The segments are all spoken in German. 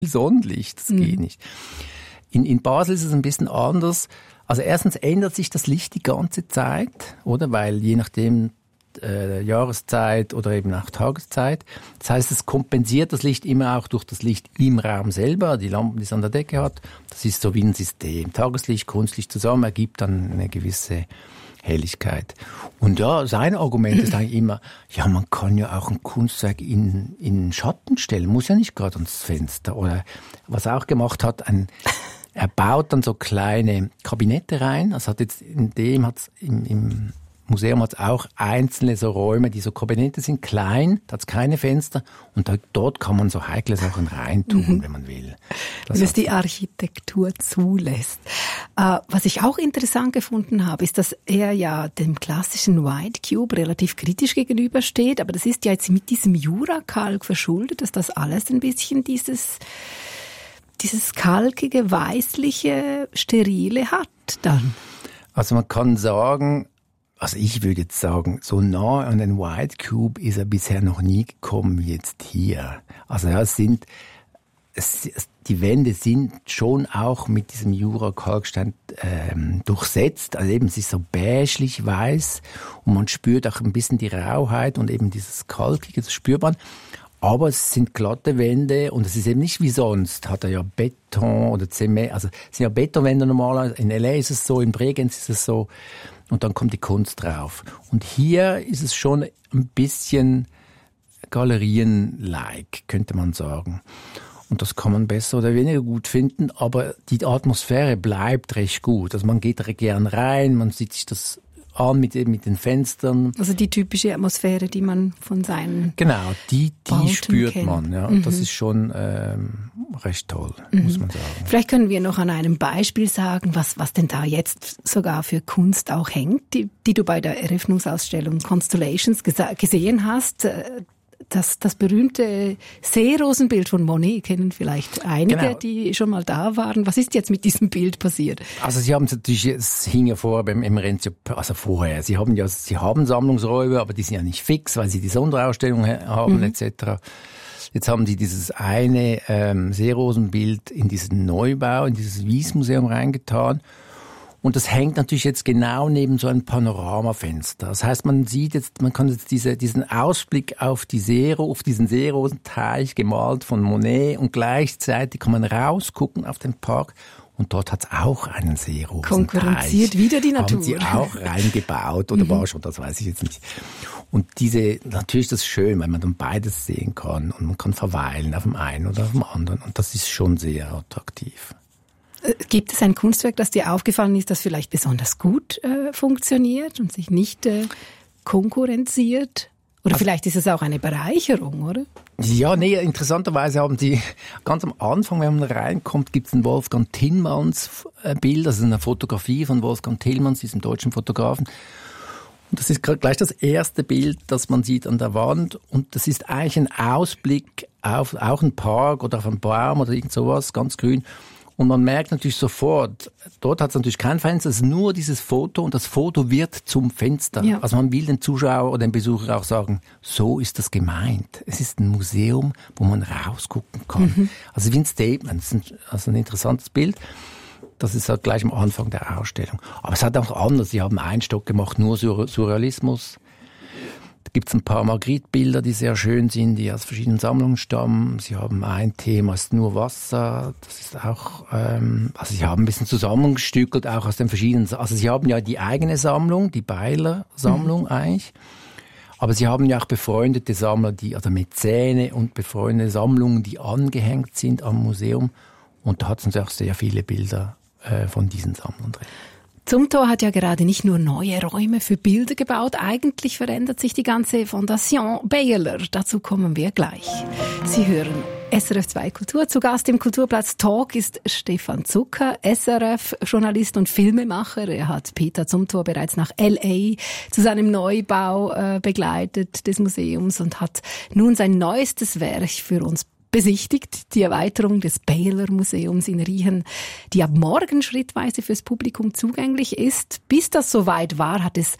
Sonnenlicht, das geht nicht. In Basel ist es ein bisschen anders. Also erstens ändert sich das Licht die ganze Zeit, oder? Weil je nachdem Jahreszeit oder eben auch Tageszeit. Das heißt, es kompensiert das Licht immer auch durch das Licht im Raum selber, die Lampen, die es an der Decke hat. Das ist so wie ein System. Tageslicht, Kunstlicht zusammen ergibt dann eine gewisse Helligkeit. Und ja, sein Argument ist eigentlich immer, ja, man kann ja auch ein Kunstwerk in Schatten stellen, muss ja nicht gerade ans Fenster. Oder was er auch gemacht hat, er baut dann so kleine Kabinette rein. Also im Museum hat es auch einzelne so Räume, die so Kabinette sind, klein, da hat es keine Fenster und dort kann man so heikle Sachen reintun, wenn man will. Wenn es die Architektur zulässt. Was ich auch interessant gefunden habe, ist, dass er ja dem klassischen White Cube relativ kritisch gegenübersteht, aber das ist ja jetzt mit diesem Jurakalk verschuldet, dass das alles ein bisschen dieses kalkige, weißliche, sterile hat dann. Also man kann sagen, also ich würde jetzt sagen, so nah an den White Cube ist er bisher noch nie gekommen wie jetzt hier. Also ja, die Wände sind schon auch mit diesem Jura-Kalkstein durchsetzt. Also eben, es ist so beigelich weiß und man spürt auch ein bisschen die Rauheit und eben dieses Kalkige, das spürt man. Aber es sind glatte Wände und es ist eben nicht wie sonst. Hat er ja Beton oder Zement, also es sind ja Betonwände normalerweise. In L.A. ist es so, in Bregenz ist es so. Und dann kommt die Kunst drauf. Und hier ist es schon ein bisschen Galerien-like, könnte man sagen. Und das kann man besser oder weniger gut finden, aber die Atmosphäre bleibt recht gut. Also man geht da gern rein, man sieht sich das an mit den Fenstern. Also die typische Atmosphäre, die man von seinen Genau, die Bauten spürt kennt. man. Ja. Das ist schon recht toll, muss man sagen. Vielleicht können wir noch an einem Beispiel sagen, was denn da jetzt sogar für Kunst auch hängt, die du bei der Eröffnungsausstellung Constellations gesehen hast. Das berühmte Seerosenbild von Monet kennen vielleicht einige, die schon mal da waren. Was ist jetzt mit diesem Bild passiert? Also Sie haben es natürlich, es hing ja vorher beim Renzo, also vorher. Sie haben Sammlungsräume, aber die sind ja nicht fix, weil Sie die Sonderausstellung haben etc. Jetzt haben die dieses eine Seerosenbild in diesen Neubau, in dieses Wyss-Museum reingetan. Und das hängt natürlich jetzt genau neben so einem Panoramafenster. Das heißt, man kann jetzt diesen Ausblick auf diesen Seerosenteich gemalt von Monet und gleichzeitig kann man rausgucken auf den Park und dort hat es auch einen Seerosenteich. Konkurrenziert wieder die Natur. Haben sie auch reingebaut oder war schon, das weiß ich jetzt nicht. Und natürlich ist das schön, weil man dann beides sehen kann und man kann verweilen auf dem einen oder auf dem anderen und das ist schon sehr attraktiv. Gibt es ein Kunstwerk, das dir aufgefallen ist, das vielleicht besonders gut funktioniert und sich nicht konkurrenziert? Oder vielleicht ist es auch eine Bereicherung, oder? Ja, nee, interessanterweise haben die ganz am Anfang, wenn man reinkommt, gibt es ein Wolfgang Tillmans Bild, also eine Fotografie von Wolfgang Tillmans, diesem deutschen Fotografen. Und das ist gleich das erste Bild, das man sieht an der Wand. Und das ist eigentlich ein Ausblick auf auch einen Park oder auf einen Baum oder irgend sowas, ganz grün. Und man merkt natürlich sofort, dort hat es natürlich kein Fenster, es ist nur dieses Foto und das Foto wird zum Fenster. Ja. Also man will den Zuschauer oder den Besucher auch sagen, so ist das gemeint. Es ist ein Museum, wo man rausgucken kann. Also wie ein Statement, also ein interessantes Bild. Das ist halt gleich am Anfang der Ausstellung. Aber es hat auch anders. Sie haben einen Stock gemacht, nur Surrealismus. Da gibt es ein paar Magritte-Bilder, die sehr schön sind, die aus verschiedenen Sammlungen stammen. Sie haben ein Thema, ist nur Wasser. Das ist auch, also sie haben ein bisschen zusammengestückelt, auch aus den verschiedenen, also sie haben ja die eigene Sammlung, die Beiler-Sammlung eigentlich. Aber sie haben ja auch befreundete Sammler, also Mäzene und befreundete Sammlungen, die angehängt sind am Museum. Und da hat es natürlich auch sehr viele Bilder von diesen Sammlern drin. Zumthor hat ja gerade nicht nur neue Räume für Bilder gebaut, eigentlich verändert sich die ganze Fondation Bayerler. Dazu kommen wir gleich. Sie hören SRF 2 Kultur. Zu Gast im Kulturplatz Talk ist Stefan Zucker, SRF-Journalist und Filmemacher. Er hat Peter Zumthor bereits nach L.A. zu seinem Neubau begleitet des Museums und hat nun sein neuestes Werk für uns besichtigt, die Erweiterung des Bayerler Museums in Riehen, die ab morgen schrittweise fürs Publikum zugänglich ist. Bis das soweit war, hat es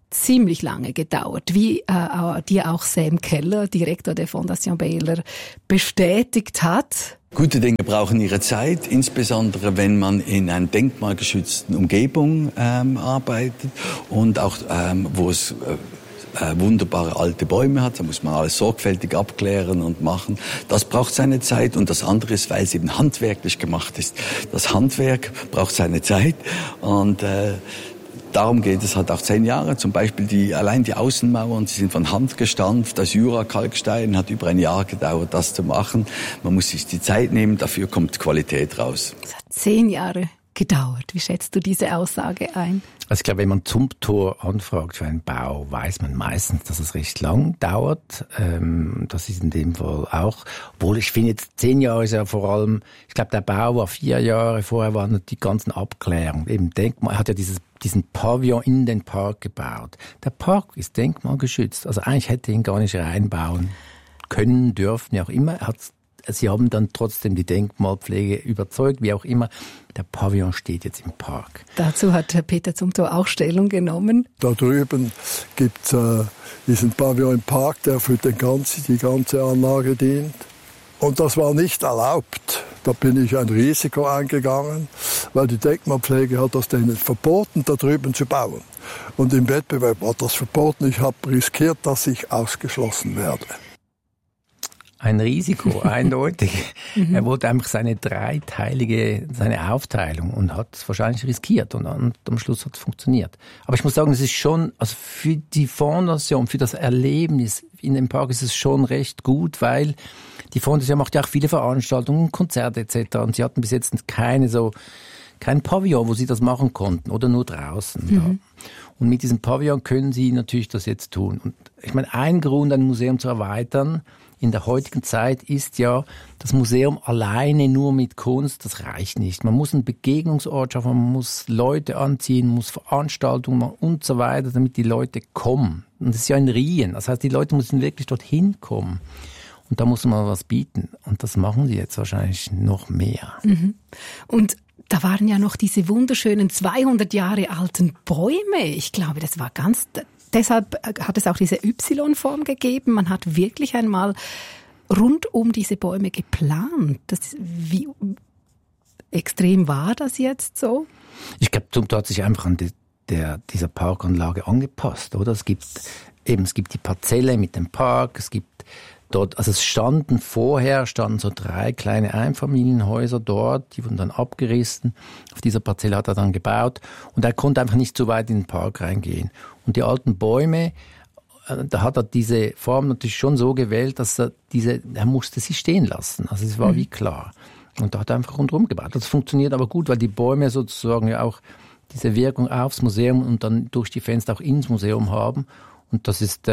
ziemlich lange gedauert, wie dir auch Sam Keller, Direktor der Fondation Baylor, bestätigt hat. Gute Dinge brauchen ihre Zeit, insbesondere wenn man in einer denkmalgeschützten Umgebung arbeitet und auch wo es wunderbare alte Bäume hat. Da muss man alles sorgfältig abklären und machen. Das braucht seine Zeit. Und das andere ist, weil es eben handwerklich gemacht ist. Das Handwerk braucht seine Zeit und darum geht es halt auch 10 Jahre. Zum Beispiel allein die Außenmauern, die sind von Hand gestampft. Das Jura-Kalkstein hat über 1 Jahr gedauert, das zu machen. Man muss sich die Zeit nehmen, dafür kommt Qualität raus. Es hat 10 Jahre gedauert. Wie schätzt du diese Aussage ein? Also ich glaube, wenn man Zumthor anfragt für einen Bau, weiß man meistens, dass es recht lang dauert. Das ist in dem Fall auch. Obwohl ich finde, jetzt 10 Jahre ist ja vor allem, ich glaube, der Bau war 4 Jahre, vorher waren die ganzen Abklärungen. Eben Denkmal, er hat ja diesen Pavillon in den Park gebaut. Der Park ist denkmalgeschützt. Also eigentlich hätte ihn gar nicht reinbauen können, dürfen, wie auch immer. Sie haben dann trotzdem die Denkmalpflege überzeugt, wie auch immer. Der Pavillon steht jetzt im Park. Dazu hat Peter Zumthor auch Stellung genommen. Da drüben gibt es diesen Pavillon im Park, der für die ganze Anlage dient. Und das war nicht erlaubt. Da bin ich ein Risiko eingegangen, weil die Denkmalpflege hat das denen verboten, da drüben zu bauen. Und im Wettbewerb war das verboten. Ich habe riskiert, dass ich ausgeschlossen werde. Ein Risiko, eindeutig. Er wollte einfach seine Aufteilung und hat es wahrscheinlich riskiert und am Schluss hat es funktioniert. Aber ich muss sagen, es ist schon, also für die Fondation, für das Erlebnis in dem Park ist es schon recht gut, weil die Fondation macht ja auch viele Veranstaltungen, Konzerte etc. Und sie hatten bis jetzt kein Pavillon, wo sie das machen konnten oder nur draußen. Ja. Und mit diesem Pavillon können sie natürlich das jetzt tun. Und ich meine, ein Grund, ein Museum zu erweitern in der heutigen Zeit ist ja, das Museum alleine nur mit Kunst, das reicht nicht. Man muss einen Begegnungsort schaffen, man muss Leute anziehen, muss Veranstaltungen machen und so weiter, damit die Leute kommen. Und das ist ja ein Rien. Das heißt, die Leute müssen wirklich dorthin kommen. Und da muss man was bieten. Und das machen sie jetzt wahrscheinlich noch mehr. Mhm. Und da waren ja noch diese wunderschönen 200 Jahre alten Bäume. Ich glaube, das war deshalb hat es auch diese Y-Form gegeben. Man hat wirklich einmal rund um diese Bäume geplant. Wie extrem war das jetzt so? Ich glaube, Zumthor hat sich einfach an dieser Parkanlage angepasst, oder? Es gibt die Parzelle mit dem Park, es gibt dort, also vorher standen so 3 kleine Einfamilienhäuser dort, die wurden dann abgerissen. Auf dieser Parzelle hat er dann gebaut und er konnte einfach nicht so weit in den Park reingehen. Und die alten Bäume, da hat er diese Form natürlich schon so gewählt, dass er musste sie stehen lassen. Also es war wie klar. Und da hat er einfach rundherum gebaut. Das funktioniert aber gut, weil die Bäume sozusagen ja auch diese Wirkung aufs Museum und dann durch die Fenster auch ins Museum haben. Und das ist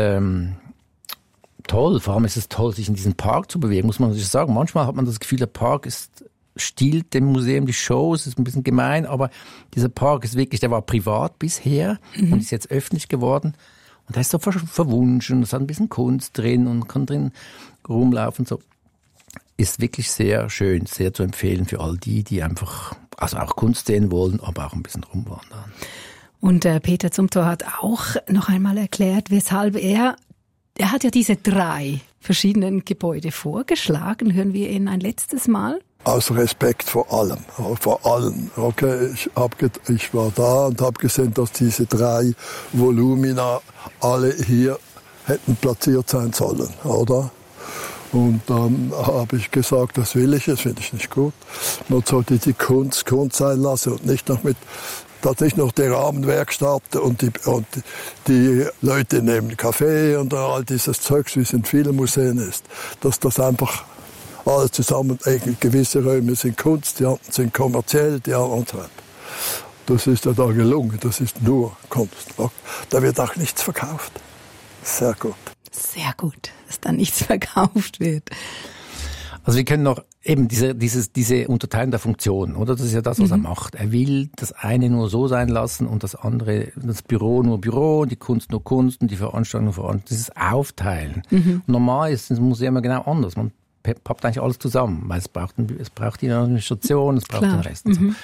toll. Vor allem ist es toll, sich in diesen Park zu bewegen, muss man natürlich sagen. Manchmal hat man das Gefühl, der Park stiehlt dem Museum die Show, es ist ein bisschen gemein, aber dieser Park ist wirklich, der war privat bisher und ist jetzt öffentlich geworden. Und da ist so verwunschen, es hat ein bisschen Kunst drin und kann drin rumlaufen. So. Ist wirklich sehr schön, sehr zu empfehlen für all die einfach, also auch Kunst sehen wollen, aber auch ein bisschen rumwandern. Und Peter Zumthor hat auch noch einmal erklärt, weshalb er hat ja diese 3 verschiedenen Gebäude vorgeschlagen. Hören wir ihn ein letztes Mal? Aus Respekt vor allem. Okay, ich war da und habe gesehen, dass diese 3 Volumina alle hier hätten platziert sein sollen, oder? Und dann habe ich gesagt, das finde ich nicht gut. Man sollte die Kunst sein lassen und nicht noch die Rahmenwerkstatt und die Leute nehmen Kaffee und all dieses Zeugs, wie es in vielen Museen ist, dass das einfach alles zusammen, gewisse Räume sind Kunst, die anderen sind kommerziell, die anderen und so weiter. Das ist ja da gelungen, das ist nur Kunst. Da wird auch nichts verkauft. Sehr gut. Sehr gut, dass da nichts verkauft wird. Also wir können noch eben diese Unterteilung der Funktionen, oder? Das ist ja das, was er macht. Er will das eine nur so sein lassen und das andere, das Büro nur Büro, die Kunst nur Kunst und die Veranstaltung nur Veranstaltung. Dieses Aufteilen. Normal ist das Museum ja genau anders. Man pappt eigentlich alles zusammen, weil es braucht die Administration, es braucht den Rest. Und so.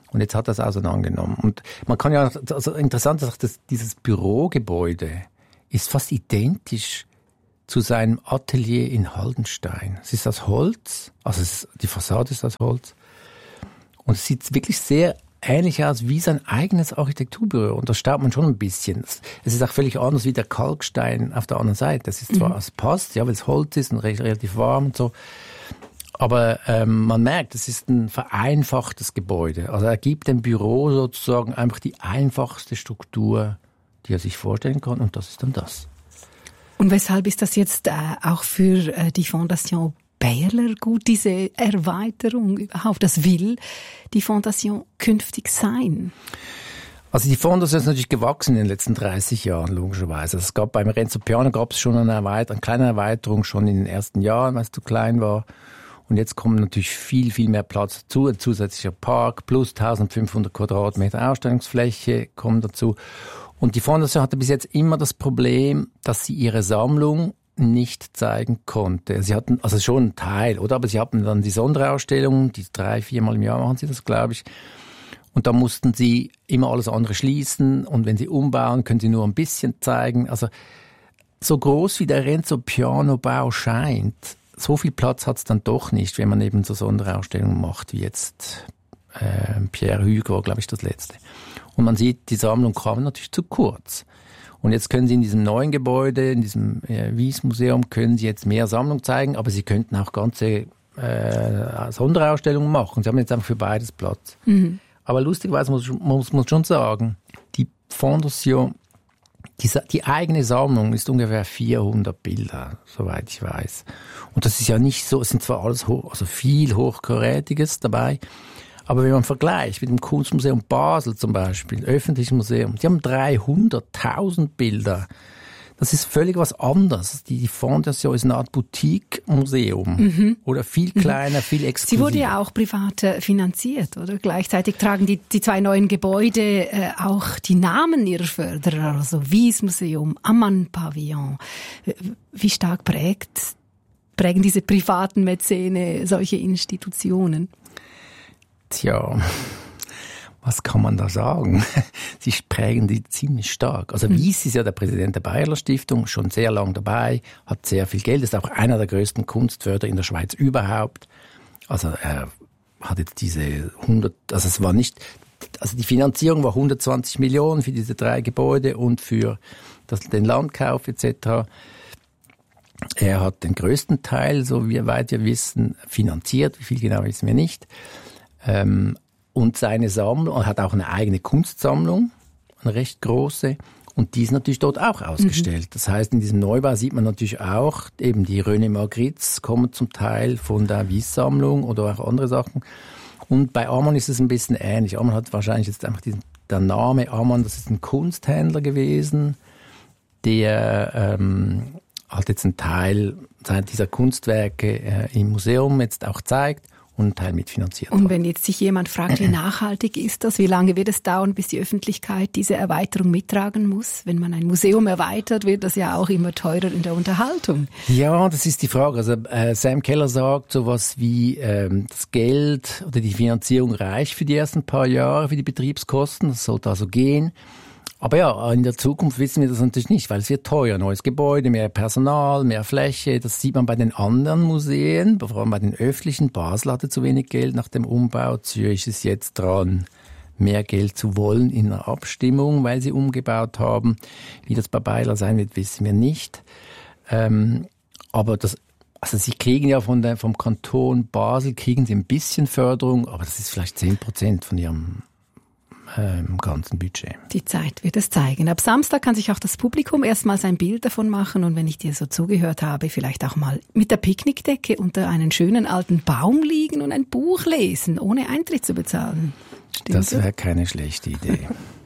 Und jetzt hat er es auseinandergenommen. Und man kann ja, also interessant ist, dass dieses Bürogebäude ist fast identisch zu seinem Atelier in Haldenstein. Es ist aus Holz, also die Fassade ist aus Holz. Und es sieht wirklich sehr ähnlich aus wie sein eigenes Architekturbüro. Und da staubt man schon ein bisschen. Es ist auch völlig anders wie der Kalkstein auf der anderen Seite. Das ist zwar, es passt, ja, weil es Holz ist und relativ warm und so. Aber man merkt, es ist ein vereinfachtes Gebäude. Also er gibt dem Büro sozusagen einfach die einfachste Struktur, die er sich vorstellen kann. Und das ist dann das. Und weshalb ist das jetzt auch für die Fondation Bayerler gut, diese Erweiterung überhaupt? Das will die Fondation künftig sein? Also die Fondation ist natürlich gewachsen in den letzten 30 Jahren, logischerweise. Es gab beim Renzo Piano gab es schon eine kleine Erweiterung schon in den ersten Jahren, als es zu klein war. Und jetzt kommt natürlich viel, viel mehr Platz dazu. Ein zusätzlicher Park plus 1500 Quadratmeter Ausstellungsfläche kommen dazu. Und die Fondation hatte bis jetzt immer das Problem, dass sie ihre Sammlung nicht zeigen konnte. Sie hatten also schon einen Teil, oder? Aber sie hatten dann die Sonderausstellungen, die 3-4 Mal im Jahr machen sie das, glaube ich. Und da mussten sie immer alles andere schließen. Und wenn sie umbauen, können sie nur ein bisschen zeigen. Also so groß wie der Renzo Piano Bau scheint, so viel Platz hat es dann doch nicht, wenn man eben so Sonderausstellungen macht, wie jetzt Pierre Huyghe war, glaube ich, das letzte. Und man sieht, die Sammlung kam natürlich zu kurz. Und jetzt können Sie in diesem neuen Gebäude, in diesem Wyss-Museum, können Sie jetzt mehr Sammlung zeigen, aber Sie könnten auch ganze Sonderausstellungen machen. Sie haben jetzt einfach für beides Platz. Mhm. Aber lustigerweise muss man schon sagen, die Fondation, die eigene Sammlung ist ungefähr 400 Bilder, soweit ich weiß. Und das ist ja nicht so, es sind zwar alles viel Hochkarätiges dabei, aber wenn man vergleicht mit dem Kunstmuseum Basel zum Beispiel, öffentliches Museum, die haben 300.000 Bilder. Das ist völlig was anderes. Die Fondation ist eine Art Boutique-Museum. Oder viel kleiner, viel exklusiver. Sie wurde ja auch privat finanziert, oder? Gleichzeitig tragen die 2 neuen Gebäude auch die Namen ihrer Förderer, also Wyss-Museum, Ammann-Pavillon. Wie stark prägen diese privaten Mäzene solche Institutionen? Tja, was kann man da sagen? Sie prägen die ziemlich stark. Also Wyss ist ja der Präsident der Bayerler Stiftung, schon sehr lang dabei, hat sehr viel Geld, ist auch einer der größten Kunstförderer in der Schweiz überhaupt. Also er hat jetzt diese 100, also es war nicht, also die Finanzierung war 120 Millionen für diese 3 Gebäude und für den Landkauf etc. Er hat den größten Teil, so wie weit wir wissen, finanziert. Wie viel genau wissen wir nicht. Und seine Sammlung, er hat auch eine eigene Kunstsammlung, eine recht große, und die ist natürlich dort auch ausgestellt. Das heißt, in diesem Neubau sieht man natürlich auch, eben die René Magritte kommen zum Teil von der Wyss-Sammlung oder auch andere Sachen. Und bei Ammann ist es ein bisschen ähnlich. Ammann hat wahrscheinlich jetzt einfach der Name Ammann, das ist ein Kunsthändler gewesen, der hat jetzt einen Teil dieser Kunstwerke im Museum jetzt auch zeigt. Und einen Teil mitfinanziert. Und wenn jetzt sich jemand fragt, wie nachhaltig ist das, wie lange wird es dauern, bis die Öffentlichkeit diese Erweiterung mittragen muss? Wenn man ein Museum erweitert, wird das ja auch immer teurer in der Unterhaltung. Ja, das ist die Frage. Also Sam Keller sagt sowas wie, das Geld oder die Finanzierung reicht für die ersten paar Jahre, für die Betriebskosten. Das sollte also gehen. Aber ja, in der Zukunft wissen wir das natürlich nicht, weil es wird teuer. Neues Gebäude, mehr Personal, mehr Fläche. Das sieht man bei den anderen Museen, vor allem bei den öffentlichen. Basel hatte zu wenig Geld nach dem Umbau. Zürich ist jetzt dran, mehr Geld zu wollen in einer Abstimmung, weil sie umgebaut haben. Wie das bei Bayerler sein wird, wissen wir nicht. Aber sie kriegen ja vom Kanton Basel kriegen sie ein bisschen Förderung, aber das ist vielleicht 10% von ihrem ganzen Budget. Die Zeit wird es zeigen. Ab Samstag kann sich auch das Publikum erstmals ein Bild davon machen und wenn ich dir so zugehört habe, vielleicht auch mal mit der Picknickdecke unter einen schönen alten Baum liegen und ein Buch lesen, ohne Eintritt zu bezahlen. Stimmt das wäre keine schlechte Idee.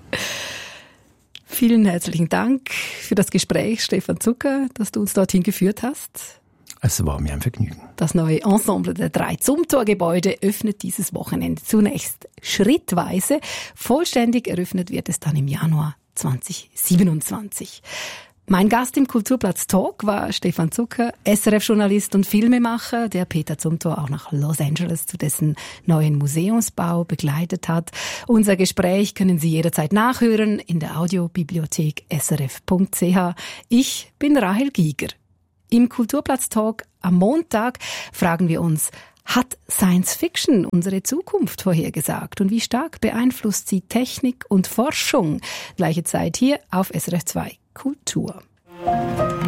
Vielen herzlichen Dank für das Gespräch, Stefan Zucker, dass du uns dorthin geführt hast. Es war mir ein Vergnügen. Das neue Ensemble der 3 Zumthor-Gebäude öffnet dieses Wochenende zunächst schrittweise. Vollständig eröffnet wird es dann im Januar 2027. Mein Gast im Kulturplatz Talk war Stefan Zucker, SRF-Journalist und Filmemacher, der Peter Zumthor auch nach Los Angeles zu dessen neuen Museumsbau begleitet hat. Unser Gespräch können Sie jederzeit nachhören in der Audiobibliothek srf.ch. Ich bin Rahel Giger. Im Kulturplatz Talk am Montag fragen wir uns, hat Science Fiction unsere Zukunft vorhergesagt und wie stark beeinflusst sie Technik und Forschung? Gleiche Zeit hier auf SRF 2 Kultur.